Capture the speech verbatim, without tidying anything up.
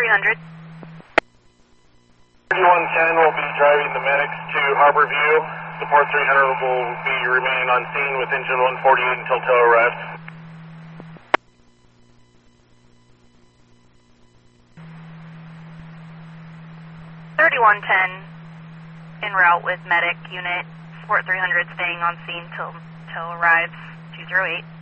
hundred. thirty-one ten will be driving the medics to Harborview. Support three hundred will be remaining on scene with engine one forty-eight until tow arrives. thirty-one ten en route with medic unit. Support three hundred staying on scene till tow arrives. two zero eight.